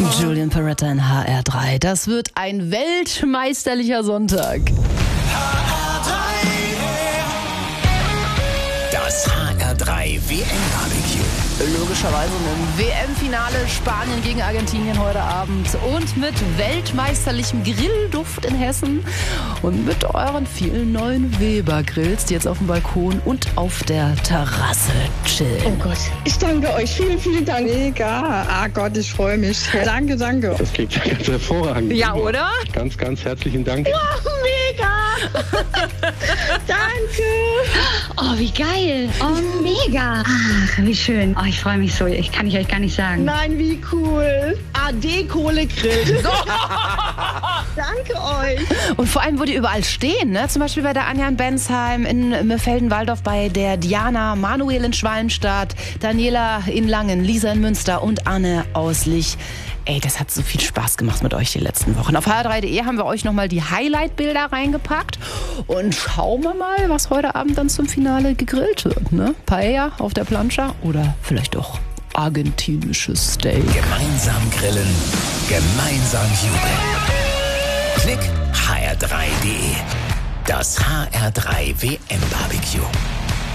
Julian Peretta in HR3. Das wird ein weltmeisterlicher Sonntag. Das HR3 WM-Barbecue. Logischerweise im WM-Finale Spanien gegen Argentinien heute Abend. Und mit weltmeisterlichem Grillduft in Hessen. Und mit euren vielen neuen Weber-Grills, die jetzt auf dem Balkon und auf der Terrasse chillen. Oh Gott, ich danke euch. Vielen, vielen Dank. Mega. Ah Gott, ich freue mich. Danke, danke. Das klingt ja ganz hervorragend. Ja, oder? Ganz, ganz herzlichen Dank. Mega. Danke. Oh, wie geil. Oh, mega. Ach, wie schön. Oh, ich freue mich so. Ich kann euch gar nicht sagen. Nein, wie cool. AD Kohlegrill. Danke euch. Und vor allem, wo die überall stehen, ne? Zum Beispiel bei der Anja in Bensheim, in Mirfelden-Walldorf, bei der Diana, Manuel in Schwalmstadt, Daniela in Langen, Lisa in Münster und Anne aus Lich. Ey, das hat so viel Spaß gemacht mit euch die letzten Wochen. Auf hr3.de haben wir euch nochmal die Highlight-Bilder reingepackt. Und schauen wir mal, was heute Abend dann zum Finale gegrillt wird. Ne? Paella auf der Plancha oder vielleicht doch argentinisches Steak. Gemeinsam grillen, gemeinsam jubeln. Klick hr3.de. Das HR3 WM-Barbecue.